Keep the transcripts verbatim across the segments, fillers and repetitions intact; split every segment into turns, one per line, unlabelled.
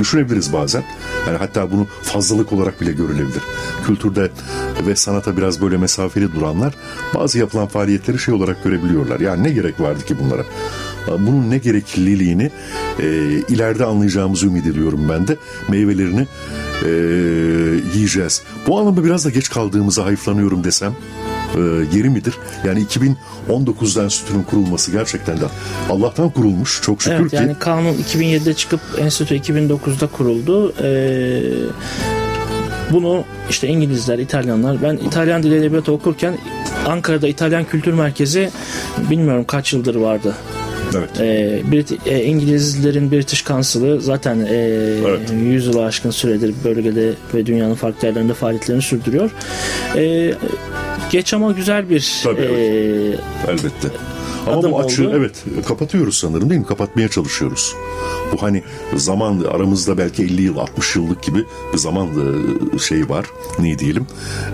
düşünebiliriz bazen. Yani hatta bunu fazlalık olarak bile görülebilir. Kültürde ve sanata biraz böyle mesafeli duranlar bazı yapılan faaliyetleri şey olarak görebiliyorlar. Yani ne gerek vardı ki bunlara? Bunun ne gerekliliğini e, ileride anlayacağımızı ümit ediyorum ben de. Meyvelerini e, yiyeceğiz. Bu anlamda biraz da geç kaldığımıza hayıflanıyorum desem e, yeri midir? Yani iki bin on dokuzda enstitünün kurulması gerçekten de Allah'tan kurulmuş. Çok şükür
evet,
ki.
Yani kanun iki bin yedide çıkıp enstitü iki bin dokuzda kuruldu. Ee, bunu işte İngilizler, İtalyanlar, ben İtalyan dili edebiyatı okurken Ankara'da İtalyan Kültür Merkezi bilmiyorum kaç yıldır vardı.
Evet.
Ee, Brit- e, İngilizlerin British Council'ı zaten e, evet. yüz yılı aşkın süredir bölgede ve dünyanın farklı yerlerinde faaliyetlerini sürdürüyor. E, geç ama güzel bir
Tabii,
e,
evet. Elbette. Ama bu açığı oldu. Evet kapatıyoruz sanırım, değil mi? Kapatmaya çalışıyoruz. Bu hani zaman aramızda belki elli yıl altmış yıllık gibi bir zaman şey var. Ne diyelim?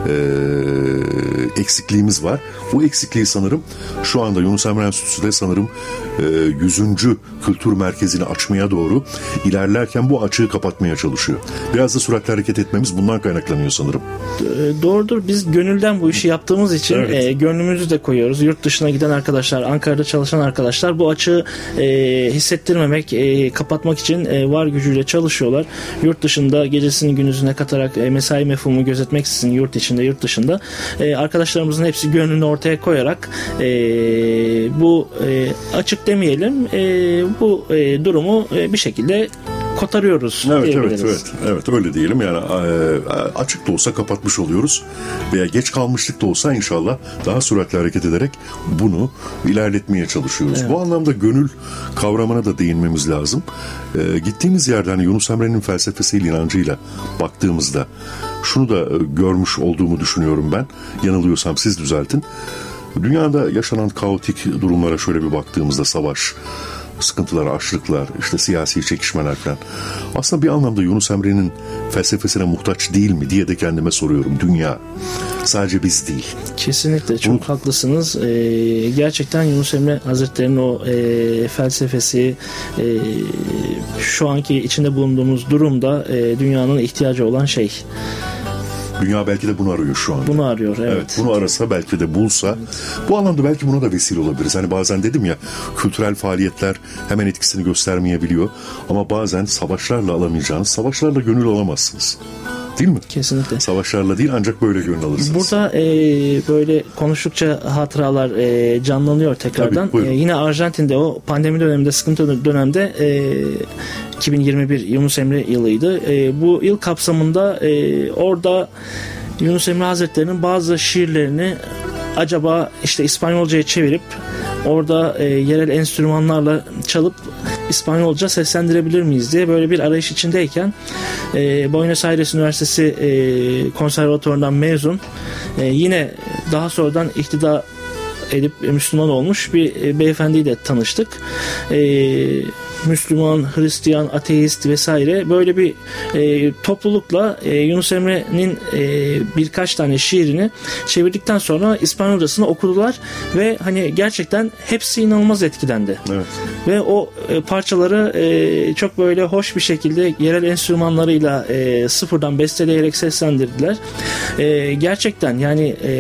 Ee, eksikliğimiz var. Bu eksikliği sanırım şu anda Yunus Emre Enstitüsü'de sanırım yüzüncü kültür merkezini açmaya doğru ilerlerken bu açığı kapatmaya çalışıyor. Biraz da süratli hareket etmemiz bundan kaynaklanıyor sanırım.
Doğrudur. Biz gönülden bu işi yaptığımız için evet. e, gönlümüzü de koyuyoruz. Yurt dışına giden arkadaşlar, Ankara'da çalışan arkadaşlar bu açığı e, hissettirmemek, e, kapatmak için e, var gücüyle çalışıyorlar. Yurt dışında gecesini gündüzüne katarak e, mesai mefhumu gözetmeksizin yurt içinde, yurt dışında e, arkadaşlarımızın hepsi gönlünü ortaya koyarak e, bu e, açık demeyelim e, bu e, durumu e, bir şekilde kotarıyoruz.
Evet evet evet evet öyle diyelim yani e, açık da olsa kapatmış oluyoruz veya geç kalmışlık da olsa inşallah daha süratli hareket ederek bunu ilerletmeye çalışıyoruz. Evet. Bu anlamda gönül kavramına da değinmemiz lazım. E, gittiğimiz yerde hani Yunus Emre'nin felsefesiyle, inancıyla baktığımızda şunu da görmüş olduğumu düşünüyorum ben. Yanılıyorsam siz düzeltin. Dünyada yaşanan kaotik durumlara şöyle bir baktığımızda savaş, sıkıntılar, açlıklar, işte siyasi çekişmeler falan. Aslında bir anlamda Yunus Emre'nin felsefesine muhtaç değil mi diye de kendime soruyorum. Dünya. Sadece biz değil.
Kesinlikle çok Bunu... haklısınız. Ee, gerçekten Yunus Emre Hazretleri'nin o e, felsefesi e, şu anki içinde bulunduğumuz durumda e, dünyanın ihtiyacı olan şey.
Dünya belki de bunu arıyor şu anda.
Bunu arıyor, evet.
evet bunu arasa, belki de bulsa. Evet. Bu anlamda belki buna da vesile olabiliriz. Hani bazen dedim ya, kültürel faaliyetler hemen etkisini göstermeyebiliyor. Ama bazen savaşlarla alamayacağınız, savaşlarla gönül alamazsınız. Değil mi?
Kesinlikle.
Savaşlarla değil, ancak böyle gönül alırsınız.
Burada e, böyle konuştukça hatıralar e, canlanıyor tekrardan.
Tabii,
e, yine Arjantin'de o pandemi döneminde, sıkıntı dönemde e, iki bin yirmi bir Yunus Emre yılıydı. E, bu yıl kapsamında e, orada Yunus Emre Hazretleri'nin bazı şiirlerini acaba işte İspanyolca'ya çevirip orada e, yerel enstrümanlarla çalıp İspanyolca seslendirebilir miyiz diye böyle bir arayış içindeyken e, Buenos Aires Üniversitesi e, konservatuvarından mezun e, yine daha sonradan iktidar edip Müslüman olmuş bir e, beyefendiyle tanıştık. E, Müslüman, Hristiyan, ateist vesaire böyle bir e, toplulukla e, Yunus Emre'nin e, birkaç tane şiirini çevirdikten sonra İspanyolcasını okudular ve hani gerçekten hepsi inanılmaz etkilendi.
Evet.
Ve o e, parçaları e, çok böyle hoş bir şekilde yerel enstrümanlarıyla e, sıfırdan besteleyerek seslendirdiler. E, gerçekten yani e,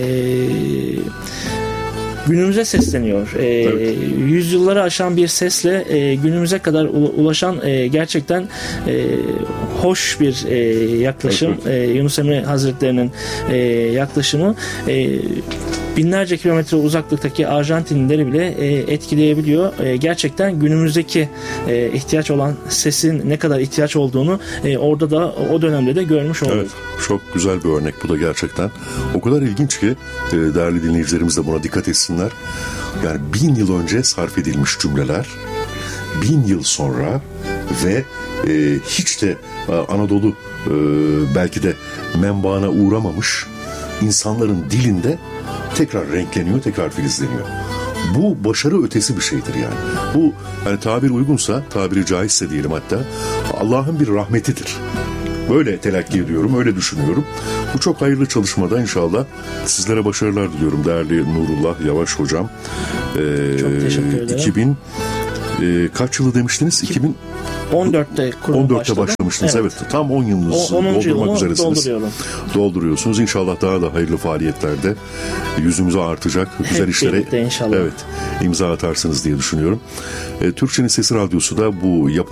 günümüze sesleniyor. Ee, evet. Yüzyılları aşan bir sesle e, günümüze kadar ulaşan e, gerçekten e, hoş bir e, yaklaşım. Evet. E, Yunus Emre Hazretleri'nin e, yaklaşımı e, binlerce kilometre uzaklıktaki Arjantinlileri bile e, etkileyebiliyor. E, gerçekten günümüzdeki e, ihtiyaç olan sesin ne kadar ihtiyaç olduğunu e, orada da o dönemde de görmüş olduk.
Evet, çok güzel bir örnek bu da gerçekten. O kadar ilginç ki e, değerli dinleyicilerimiz de buna dikkat etsinler. Yani bin yıl önce sarf edilmiş cümleler, bin yıl sonra ve e, hiç de e, Anadolu e, belki de menbaına uğramamış insanların dilinde tekrar renkleniyor, tekrar filizleniyor. Bu başarı ötesi bir şeydir yani. Bu hani tabir uygunsa, tabiri caizse diyelim hatta, Allah'ın bir rahmetidir. Böyle telakki ediyorum, öyle düşünüyorum. Bu çok hayırlı çalışmada inşallah sizlere başarılar diliyorum değerli Nurullah Yavaş hocam.
Ee, çok teşekkür ederim.
iki bin e, kaç yılı demiştiniz? iki bin
on dörtte kurulu
on dörtte
başladım.
başlamıştınız. Evet. evet. Tam on yılınızı doldurmak üzeresiniz. Dolduruyorsunuz. İnşallah daha da hayırlı faaliyetlerde yüzümüze artacak güzel
Hep
işlere
inşallah.
Evet, imza atarsınız diye düşünüyorum. E, Türkçenin Sesi Radyosu da bu yapı